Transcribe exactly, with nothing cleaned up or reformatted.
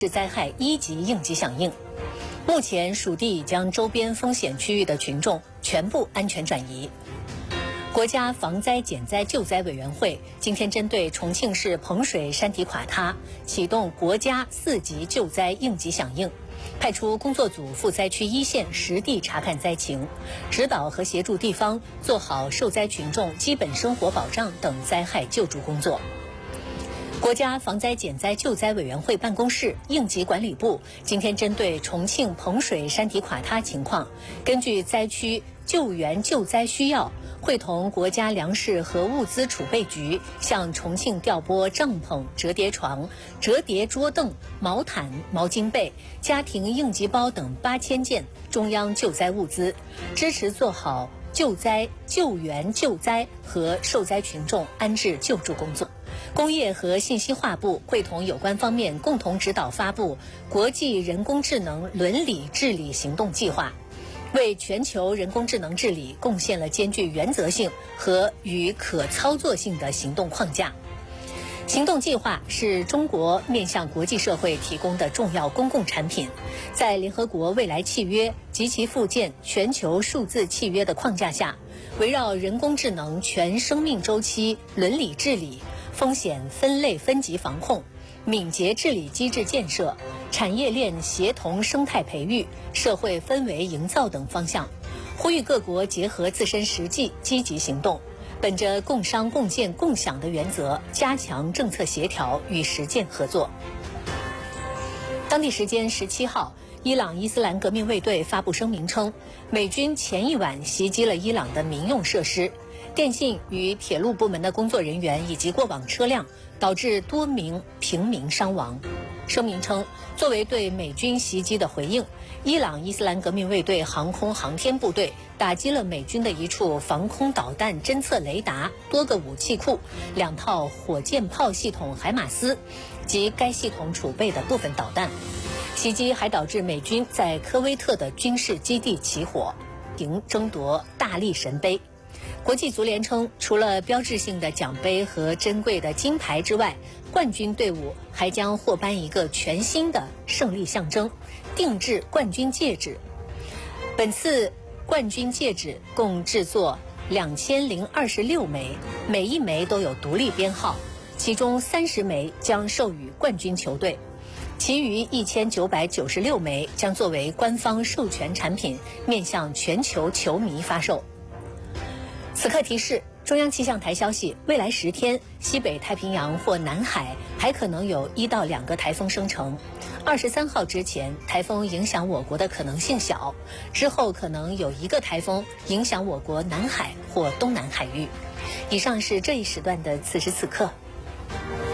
是灾害一级应急响应。目前，属地已将周边风险区域的群众全部安全转移。国家防灾减灾救灾委员会今天针对重庆市彭水山体垮塌启动国家四级救灾应急响应，派出工作组赴灾区一线实地查看灾情，指导和协助地方做好受灾群众基本生活保障等灾害救助工作。国家防灾减灾救灾委员会办公室应急管理部今天针对重庆彭水山体垮塌情况，根据灾区救援救灾需要，会同国家粮食和物资储备局向重庆调拨帐篷、折叠床、折叠桌凳、毛毯、毛巾被、家庭应急包等八千件中央救灾物资，支持做好救灾、救援、救灾和受灾群众安置救助工作。工业和信息化部会同有关方面共同指导发布国际人工智能伦理治理行动计划，为全球人工智能治理贡献了兼具原则性和与可操作性的行动框架。行动计划是中国面向国际社会提供的重要公共产品，在联合国未来契约及其附件全球数字契约的框架下，围绕人工智能全生命周期伦理治理、风险分类分级防控、敏捷治理机制建设、产业链协同生态培育、社会氛围营造等方向，呼吁各国结合自身实际积极行动，本着共商共建共享的原则，加强政策协调与实践合作。当地时间十七号，伊朗伊斯兰革命卫队发布声明称，美军前一晚袭击了伊朗的民用设施、电信与铁路部门的工作人员以及过往车辆，导致多名平民伤亡。声明称，作为对美军袭击的回应，伊朗伊斯兰革命卫队航空航天部队打击了美军的一处防空导弹侦测雷达、多个武器库、两套火箭炮系统海马斯及该系统储备的部分导弹。袭击还导致美军在科威特的军事基地起火，并争夺大力神杯。国际足联称，除了标志性的奖杯和珍贵的金牌之外，冠军队伍还将获颁一个全新的胜利象征——定制冠军戒指。本次冠军戒指共制作两千零二十六枚，每一枚都有独立编号，其中三十枚将授予冠军球队，其余一千九百九十六枚将作为官方授权产品，面向全球球迷发售。此刻提示，中央气象台消息，未来十天，西北太平洋或南海还可能有一到两个台风生成。二十三号之前，台风影响我国的可能性小，之后可能有一个台风影响我国南海或东南海域。以上是这一时段的此时此刻。